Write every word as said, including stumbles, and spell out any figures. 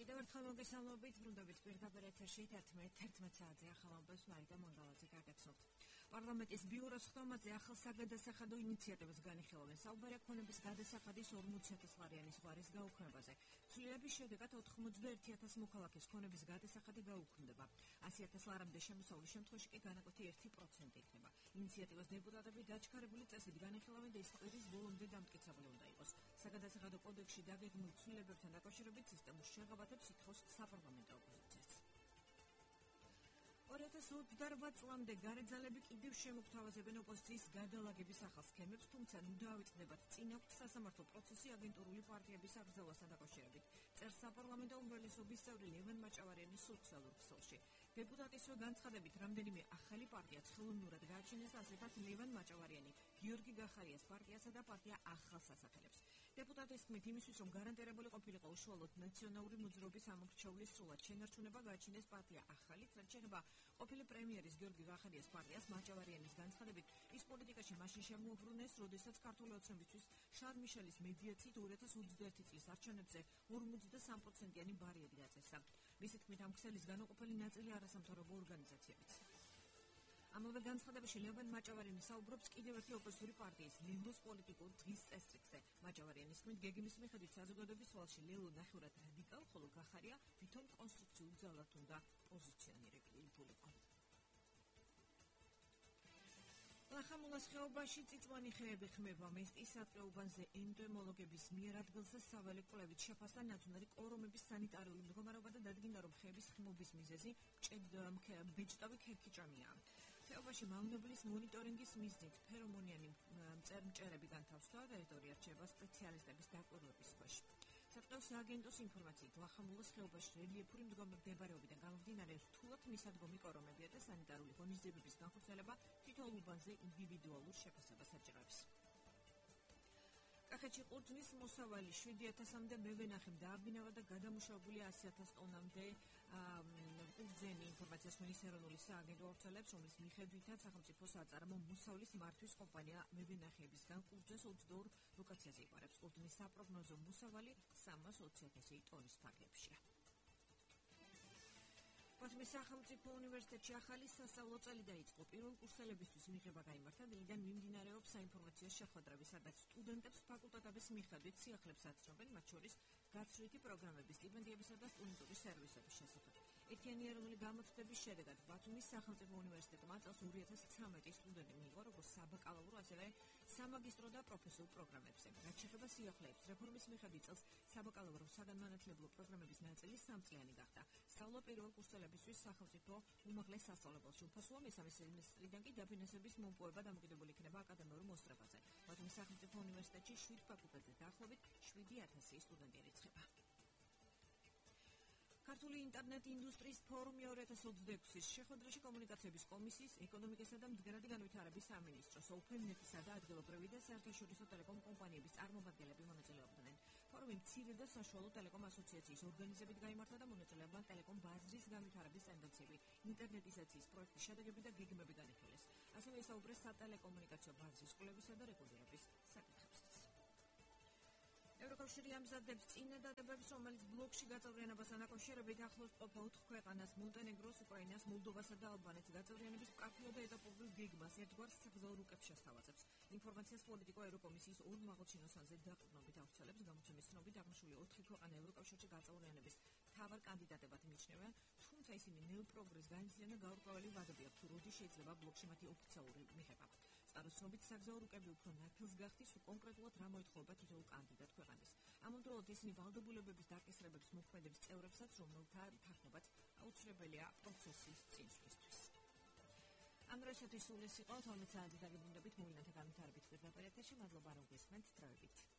კიდევ ერთხელ მოგესალმებით, ბრუნდებით პირდაპირ ეთერში თერთმეტ საათზე ახალ ამბებს მარიდა მანგალაძე გაგაცნობთ. პარლამენტის ბიუროს ხდომაზე ახალ საგადასახადო ინიციატივას განიხილავენ. საუბარია ქონების გადასახადის ორმოცი ათას ლარიანის ღვარის გაუქმებაზე. ცვლილების შედეგად ოთხმოცდაერთი ათას მოქალაქეს ქონების გადასახადი გაუქმდება. ასი ათას ლარამდე შემოსავლის შემთხვევაში კი განაკვეთი ერთი პროცენტი იქნება. ინიციატივას დეპუტატები დაჩქარებული წესით განიხილავენ და ის კვირის ბოლომდე დამტკიცებული უნდა იყოს. საგადასახადო კოდექსში დაგეგმილ ცვლილებებთან დაკავშირებით სისტემურ შეღავათებს ითხოვს საპარლამენტო ოპოზიციაც. ორი ათას ოცდაორ წლამდე გარეძალები კიდევ შემოგთავაზებენ ოპოზიციის გადალაგების ახალ სქემებს, თუმცა ნუ დაავიწყდებათ წინ აქვთ სასამართლო პროცესი აგენტურული პარტიების აღზევასთან დაკავშირებით. წერს საპარლამენტო უმრავლესობის წევრი ლევან მაჭავარიანის სოციალურ ქსელში. დეპუტატისვე განცხადებით, რამდენიმე ახალი პარტია ხელოვნურად გააჩინეს, ასეთად ლევან მაჭავარიანი, გიორგი გახარიას პარტიასა და პარტია ახალ სასახელებს. დეპუტატის თქმით, იმისთვის რომ გარანტირებული ყოფილიყო უშუალოდ ნაციონალური მოძრაობის ამორჩეულის სრულად შენარჩუნება, გააჩინეს პარტია ახალი, რაც შეეხება ყოფილი პრემიერის გიორგი გახარიას პარტიას. მაჭავარიანის განცხადებით, ის პოლიტიკაში მაშინ შემოუბრუნეს, როდესაც ქართული ოცნებისთვის შარლ მიშელის მედიაციით ორი ათას ოცდაერთი წლის არჩევნებზე ორმოცდასამი პროცენტიანი ბარიერი დაწესა. მისი თქმით, ამ ქსელის განუყოფელი ნაწილი არასამთავრობო ორგანიზაციებიც. ამავე განცხადებაში ლევან მაჭავარიანი საუბრობს კიდევ ერთი ოპოზიციური პარტიის ლელოს პოლიტიკურ დღის წესრიგზე. მაჭავარიანის თქმით, გეგმის მიხედვით საზოგადოების ვალში ლელო ნახევრად რადიკალ, ხოლო გახარია თვითონ კონსტრუქციულ ძალად უნდა პოზიციონირებულიყო. ლახამულას ხეობაში წიწვანი ხეები ხმება. მესტის სატყეობანზე ენტომოლოგების მიერ ადგილზე საველე კვლევით შეფასდა ნაციონალური კორომების სანიტარიული მდგომარეობა და დადგინდა, რომ ხეების ხმობის მიზეზი ბეჭდავი ქერქიჭამია. ხეობაში მავნებლის მონიტორინგის მიზნით ფერომონიანი მწერმჭერები განთავსდა, ტერიტორია რჩება სპეციალისტების დაკვირვების ქვეშ. სატყეო სააგენტოს ინფორმაციით, ლახამულას ხეობაში რელიეფური მდგომარეობიდან გამომდინარე, რთულად მისადგომი კორომებია და სანიტარული ღონისძიებების განხორციელება თითოეულ უბანზე ინდივიდუალურ შეფასებას აჭირვებს. კახეთში ყურძნის მოსავალი შვიდი ათასამდე მევენახემ დააბინავა და გადამუშავებულია ასი ათას ტონამდე ყურძენი. ინფორმაციას ხვნის ეროვნული სააგენტო ავრცელებს, რომლის მიხედვითაც სახელმწიფო საწარმო მოსავლის მართვის კომპანია მევენახეებისგან ყურძნს ოცდაორ ლოკაციაზე იყარებს. ყურძნის საპროგნოზო მოსავალი სამას ოცი ათასი ტონის ფარგლებშია. ბათუმის სახელმწიფო უნივერსიტეტში ახალი სასწავლო წელი დაიწყო. პირველ კურსელებისთვის მიღება გაიმართა, დღიდან მიმდინარეობს საინფორმაციო შეხვედრები, სადაც სტუდენტებს ფაკულტეტების მიხედვით სიახლეებს აცნობენ, მათ შორის გაცვლითი პროგრამების, სტიპენდიებისა და სტუდენტური სერვისების შესახებ. ერთიანი ეროვნული გამოცდების შედეგად ბათუმის სახელმწიფო უნივერსიტეტმა წელს ორი ათას ცხრამეტი სტუდენტი მიიღო, როგორც საბაკალავრო, ასევე სამაგისტრო და პროფესიულ პროგრამებზე. რაც შეეხება სიახლეებს, რეფორმის მიხედვით წელს საბაკალავრო საგანმანათლებლო პროგრამების ნაწილი სამწლიანი გახდა. სწავლა პირველ კურსელებისთვის სახელმწიფო უმაღლეს სასწავლებელში უფასოა, მესამე სემესტრიდან კი დაფინანსების მომპოვება დამოკიდებული იქნება აკადემიურ მოსწრებაზე. ბათუმის სახელმწიფო უნივერსიტეტში შვიდ ფაკულტეტზე დაახლოებით შვიდი ათასი სტუდენტი ერიცხება. ქართული ინტერნეტ ინდუსტრიის ფორუმი ორი ათას ოცდაექვსის შეხვედრაში კომუნიკაციების კომისიის, ეკონომიკისა და მდგრადი განვითარების სამინისტროს, ოფენნეტისა და ადგილობრივი და საერთაშორისო ტელეკომ კომპანიების წარმომადგენლები მონაწილეობდნენ. ფორუმი მცირე და საშუალო ტელეკომ ასოციაციის ორგანიზებით გაიმართა და მონაწილეობდნენ ტელეკომ ბაზრის განვითარების ტენდენციები, ინტერნეტიზაციის პროექტის შედეგები და გეგმები განიხილეს. ასევე ისაუბრეს სატელეკომუნიკაციო ბაზრის კვლევისა და რეგულირების საკითხებზეც. ევროკავშირი ამზადებს წინადადებებს, რომელიც ბლოკში გაწევრიანებასთან დაკავშირებით ახლოს ყოფა ოთხ ქვეყანას, მონტენეგროს, უკრაინას, მოლდოვასა და ალბანეთს გაწევრიანების მკაფიო და ეტაპობრივ გეგმას ერთგვარ საგზაო რუკებს შესთავაზებს. ინფორმაციას პოლიტიკო ევროკომისიის ორ მაღალჩინოსანზე დაყრდნობით ავრცელებს. გამოცემის ცნობით, აღნიშნული ოთხი ქვეყანა ევროკავშირში გაწევრიანების მთავარ კანდიდატებად მიიჩნევიან, თუმცა ისინი ნელ პროგრესს განიცდიან და გაურკვეველი ვადები აქვთ, თუ როდის შეიძლება ბლოკში მათი ოფიციალური მიღება. წყაროს ცნობით, საგზაო რუკები უფრო ნათელს გახდის, თუ კონკრეტულად რა მოეთხოვება თითოეულ კანდიდატ ქვეყანას. ამავდროულად ისინი ვალდებულებების დაკისრებებს მოქმედებს წევრებსაც, რომელთა თანხმობაც აუცილებელია პროცესის წინსვლისთვის. ამ დროისათვის სულ ეს იყო თორმეტ საათზე დაგებრუნდებით მოვლენათა განვითარებით პირდაპირ ეთერში. მადლობა რომ გესმენთ. დროებით.